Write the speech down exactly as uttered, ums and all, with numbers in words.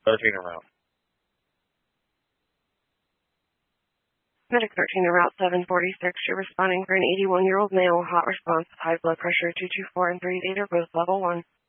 thirteen en route. Medic thirteen en route seven forty-six. You're responding for an eighty-one-year-old male. Hot response with high blood pressure. two two four and three eight are both level one.